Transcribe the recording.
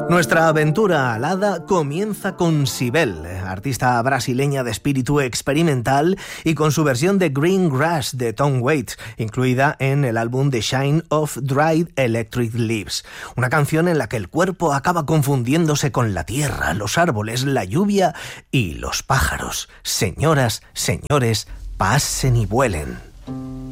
Nuestra aventura alada comienza con Sibel, artista brasileña de espíritu experimental, y con su versión de Green Grass de Tom Waits, incluida en el álbum The Shine of Dried Electric Leaves, una canción en la que el cuerpo acaba confundiéndose con la tierra, los árboles, la lluvia y los pájaros. Señoras, señores, pasen y vuelen.